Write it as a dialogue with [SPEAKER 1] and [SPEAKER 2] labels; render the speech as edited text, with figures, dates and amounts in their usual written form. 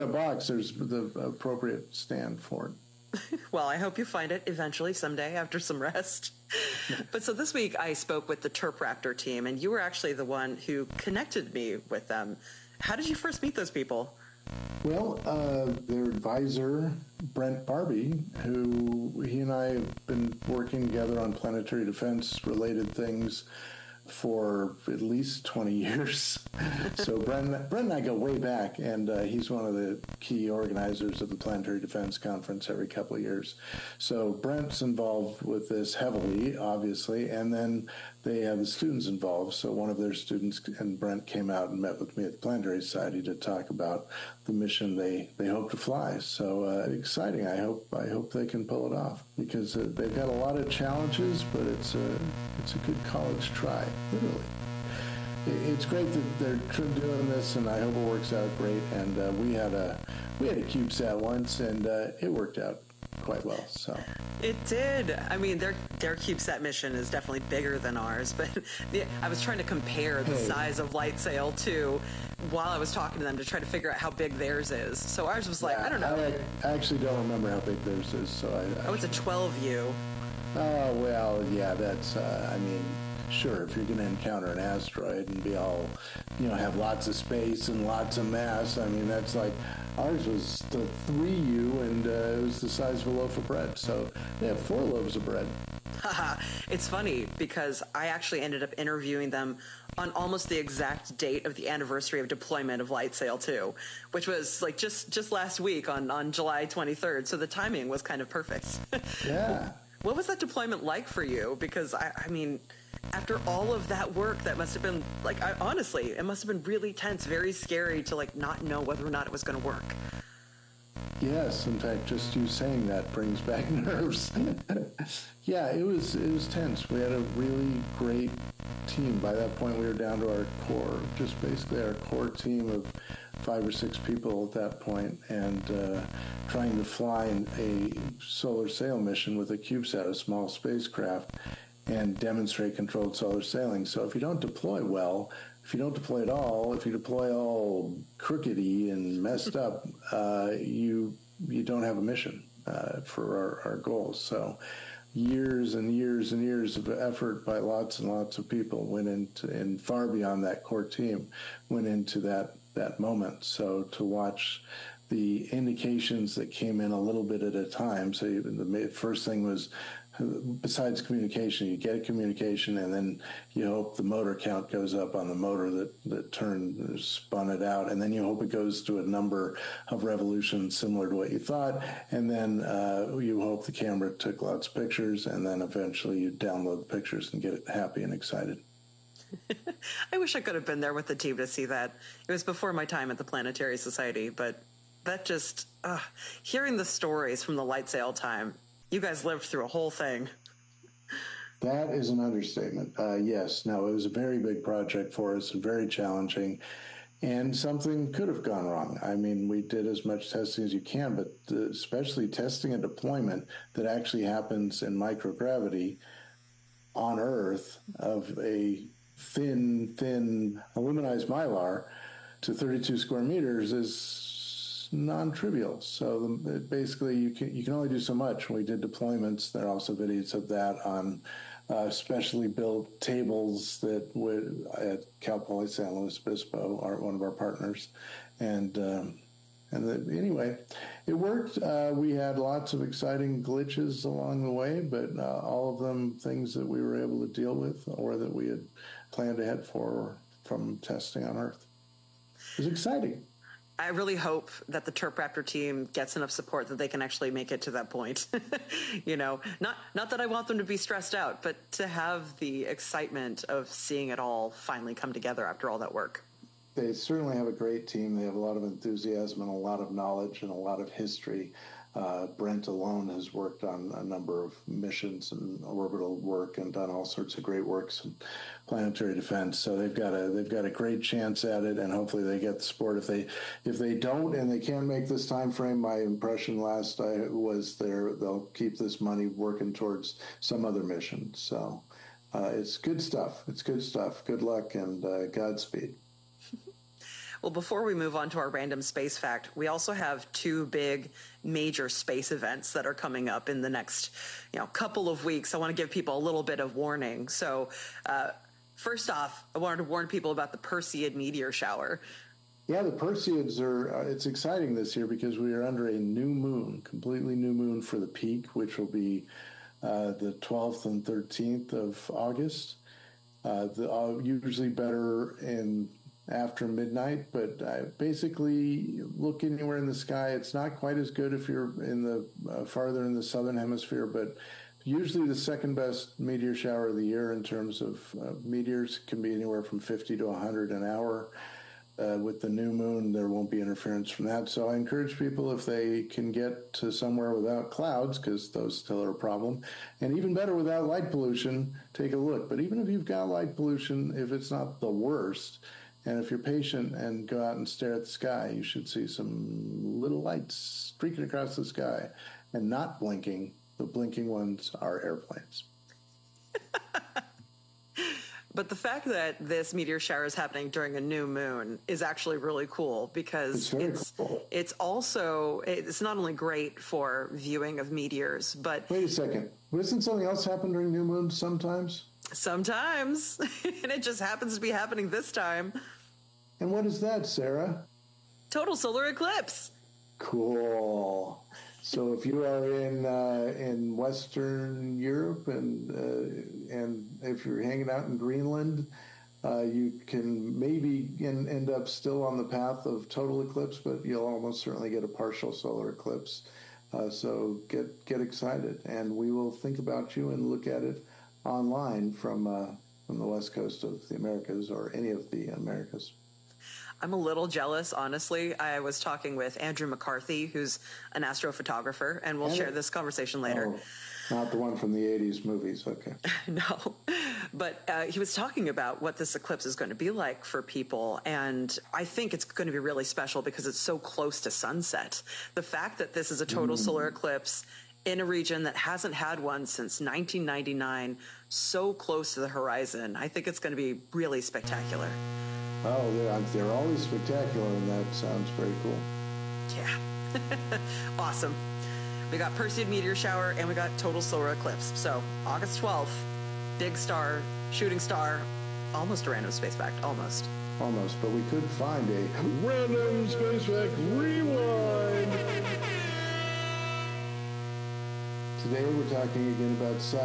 [SPEAKER 1] a box, there's the appropriate stand for it.
[SPEAKER 2] Well, I hope you find it eventually someday after some rest. But so this week I spoke with the Terp Raptor team, and you were actually the one who connected me with them. How did you first meet those people?
[SPEAKER 1] Well, their advisor, Brent Barbie, who he and I have been working together on planetary defense related things for at least 20 years. So Brent and I go way back, and he's one of the key organizers of the Planetary Defense Conference every couple of years. So Brent's involved with this heavily, obviously, and then they have the students involved. So one of their students and Brent came out and met with me at the Planetary Society to talk about the mission they hope to fly. So exciting. I hope they can pull it off, because they've got a lot of challenges, but it's a good college try, literally. It's great that they're doing this, and I hope it works out great. And we had a CubeSat once, and it worked out quite well. So
[SPEAKER 2] it did. I mean, their CubeSat mission is definitely bigger than ours, but I was trying to compare the size of LightSail to, while I was talking to them, to try to figure out how big theirs is. So ours was like, I don't know.
[SPEAKER 1] I actually don't remember how big theirs is. So
[SPEAKER 2] it's a 12U.
[SPEAKER 1] Oh, well, yeah, that's, I mean, sure, if you're going to encounter an asteroid and be all, have lots of space and lots of mass, I mean, that's like, ours was the 3U, and it was the size of a loaf of bread. So they have 4 loaves of bread.
[SPEAKER 2] It's funny, because I actually ended up interviewing them on almost the exact date of the anniversary of deployment of LightSail 2, which was like just last week on July 23rd. So the timing was kind of perfect.
[SPEAKER 1] Yeah.
[SPEAKER 2] What was that deployment like for you? Because, I mean, after all of that work, that must have been, like, honestly, it must have been really tense, very scary to, like, not know whether or not it was going to work.
[SPEAKER 1] Yes, in fact, just you saying that brings back nerves. Yeah, it was tense. We had a really great team. By that point, we were down to our core, just basically our core team of 5 or 6 people at that point, and trying to fly a solar sail mission with a CubeSat, a small spacecraft, and demonstrate controlled solar sailing. So if you don't deploy well, if you don't deploy at all, if you deploy all crookedy and messed up, you don't have a mission for our goals. So years and years and years of effort by lots and lots of people went into, and far beyond that core team, went into that moment. So to watch the indications that came in a little bit at a time. So the first thing was, besides communication, you get a communication, and then you hope the motor count goes up on the motor that spun it out, and then you hope it goes to a number of revolutions similar to what you thought, and then you hope the camera took lots of pictures, and then eventually you download the pictures and get it happy and excited.
[SPEAKER 2] I wish I could have been there with the team to see that. It was before my time at the Planetary Society, but that just, hearing the stories from the LightSail time, you guys lived through a whole thing.
[SPEAKER 1] That is an understatement. Yes, no, it was a very big project for us and very challenging, and something could have gone wrong. I mean, we did as much testing as you can, but especially testing a deployment that actually happens in microgravity on Earth of a thin aluminized mylar to 32 square meters is non-trivial. So basically you can only do so much. When we did deployments, there are also videos of that on specially built tables that would at Cal Poly San Luis Obispo, one of our partners, anyway, it worked. We had lots of exciting glitches along the way, but all of them things that we were able to deal with or that we had planned ahead for from testing on Earth. It was exciting.
[SPEAKER 2] I really hope that the Terp Raptor team gets enough support that they can actually make it to that point. Not that I want them to be stressed out, but to have the excitement of seeing it all finally come together after all that work.
[SPEAKER 1] They certainly have a great team. They have a lot of enthusiasm and a lot of knowledge and a lot of history. Brent alone has worked on a number of missions and orbital work and done all sorts of great works in planetary defense. So they've got a great chance at it, and hopefully they get the support. If they don't and they can't make this time frame, my impression last was they'll keep this money working towards some other mission. So it's good stuff. It's good stuff. Good luck and Godspeed.
[SPEAKER 2] Well, before we move on to our random space fact, we also have two big major space events that are coming up in the next, couple of weeks. I want to give people a little bit of warning. So, first off, I wanted to warn people about the Perseid meteor shower.
[SPEAKER 1] Yeah, the Perseids it's exciting this year because we are under a new moon, completely new moon for the peak, which will be the 12th and 13th of August. Usually better after midnight, but basically look anywhere in the sky. It's not quite as good if you're in the farther in the southern hemisphere, but usually the second best meteor shower of the year in terms of meteors. Can be anywhere from 50 to 100 an hour. With the new moon, there won't be interference from that. So I encourage people, if they can get to somewhere without clouds, because those still are a problem, and even better without light pollution, take a look. But even if you've got light pollution, if it's not the worst, and if you're patient and go out and stare at the sky, you should see some little lights streaking across the sky and not blinking. The blinking ones are airplanes.
[SPEAKER 2] But the fact that this meteor shower is happening during a new moon is actually really cool because it's also, it's not only great for viewing of meteors, but...
[SPEAKER 1] Wait a second. Isn't something else happen during new moons sometimes?
[SPEAKER 2] Sometimes. And it just happens to be happening this time.
[SPEAKER 1] And what is that, Sarah?
[SPEAKER 2] Total solar eclipse.
[SPEAKER 1] Cool. So if you are in Western Europe and if you're hanging out in Greenland, you can maybe end up still on the path of total eclipse, but you'll almost certainly get a partial solar eclipse. So get excited, and we will think about you and look at it online from the west coast of the Americas or any of the Americas.
[SPEAKER 2] I'm a little jealous, honestly. I was talking with Andrew McCarthy, who's an astrophotographer, and we'll share this conversation later.
[SPEAKER 1] Oh, not the one from the 80s movies, okay.
[SPEAKER 2] No, but he was talking about what this eclipse is going to be like for people, and I think it's going to be really special because it's so close to sunset. The fact that this is a total solar eclipse in a region that hasn't had one since 1999, so close to the horizon, I think it's going to be really spectacular.
[SPEAKER 1] Oh, they're always spectacular, and that sounds very cool.
[SPEAKER 2] Yeah. Awesome. We got Perseid meteor shower, and we got total solar eclipse. So, August 12th, big star, shooting star, almost a random space fact, almost.
[SPEAKER 1] Almost, but we could find a random space fact rewind. Today we're talking again about